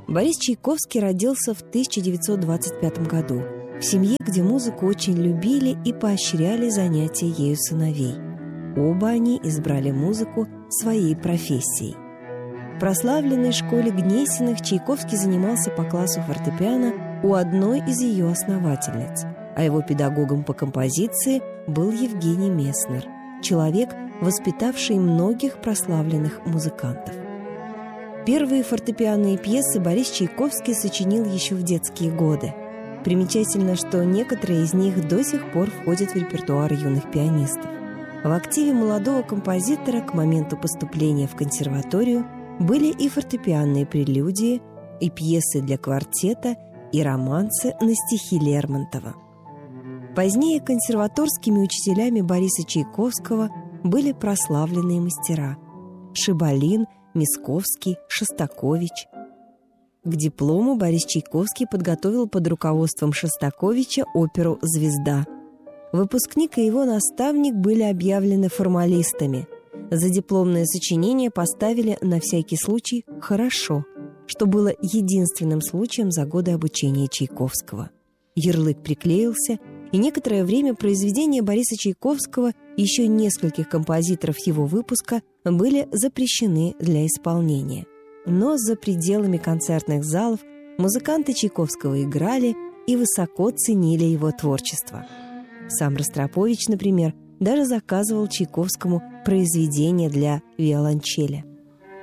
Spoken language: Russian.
Борис Чайковский родился в 1925 году в семье, где музыку очень любили и поощряли занятия ею сыновей. Оба они избрали музыку своей профессией. В прославленной школе Гнесиных Чайковский занимался по классу фортепиано у одной из ее основательниц, а его педагогом по композиции был Евгений Месснер, человек, воспитавший многих прославленных музыкантов. Первые фортепианные пьесы Борис Чайковский сочинил еще в детские годы. Примечательно, что некоторые из них до сих пор входят в репертуар юных пианистов. В активе молодого композитора к моменту поступления в консерваторию были и фортепианные прелюдии, и пьесы для квартета, и романсы на стихи Лермонтова. Позднее консерваторскими учителями Бориса Чайковского были прославленные мастера – Шибалин, Мисковский, Шостакович. К диплому Борис Чайковский подготовил под руководством Шостаковича оперу «Звезда». Выпускник и его наставник были объявлены формалистами. За дипломное сочинение поставили на всякий случай «хорошо», что было единственным случаем за годы обучения Чайковского. Ярлык приклеился, и некоторое время произведения Бориса Чайковского и еще нескольких композиторов его выпуска были запрещены для исполнения. Но за пределами концертных залов музыканты Чайковского играли и высоко ценили его творчество. Сам Ростропович, например, даже заказывал Чайковскому произведения для виолончели.